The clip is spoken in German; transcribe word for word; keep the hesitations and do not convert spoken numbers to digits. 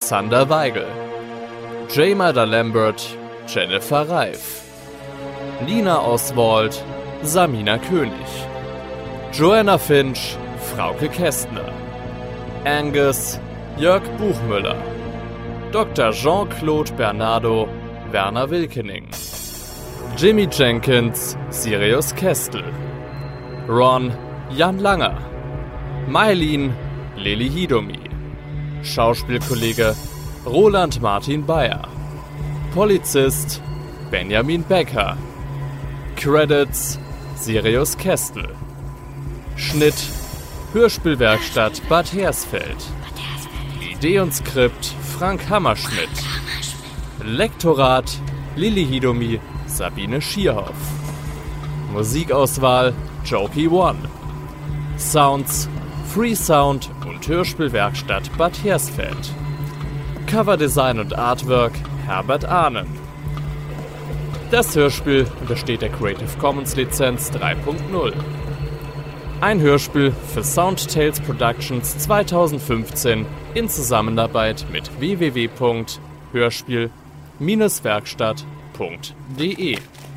Sander Weigel, Jayma Lambert, Jennifer Reif, Nina Oswald, Samina König, Joanna Finch, Frauke Kästner, Angus, Jörg Buchmüller, Doktor Jean-Claude Bernardo, Werner Wilkening, Jimmy Jenkins, Sirius Kestel, Ron, Jan Langer, Mailin, Lili Hidomi, Schauspielkollege Roland Martin Bayer, Polizist Benjamin Becker, Credits Sirius Kestel, Schnitt Hörspielwerkstatt Bad Hersfeld, Idee und Skript Frank Hammerschmidt, Lektorat Lili Hidomi, Sabine Schierhoff, Musikauswahl Jokey One, Sounds Freesound und Hörspielwerkstatt Bad Hersfeld, Coverdesign und Artwork Herbert Ahnen. Das Hörspiel untersteht der Creative Commons Lizenz drei Punkt null. Ein Hörspiel für Soundtales Productions zweitausendfünfzehn in Zusammenarbeit mit w w w punkt hörspiel Bindestrich werkstatt punkt d e.